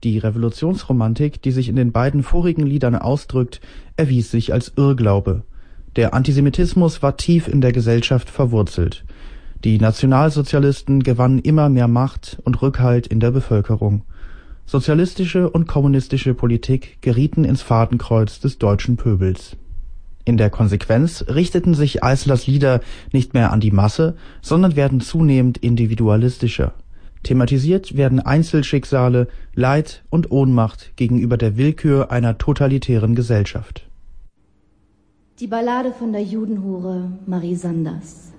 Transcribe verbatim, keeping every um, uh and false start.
Die Revolutionsromantik, die sich in den beiden vorigen Liedern ausdrückt, erwies sich als Irrglaube. Der Antisemitismus war tief in der Gesellschaft verwurzelt. Die Nationalsozialisten gewannen immer mehr Macht und Rückhalt in der Bevölkerung. Sozialistische und kommunistische Politik gerieten ins Fadenkreuz des deutschen Pöbels. In der Konsequenz richteten sich Eislers Lieder nicht mehr an die Masse, sondern werden zunehmend individualistischer. Thematisiert werden Einzelschicksale, Leid und Ohnmacht gegenüber der Willkür einer totalitären Gesellschaft. Die Ballade von der Judenhure Marie Sanders.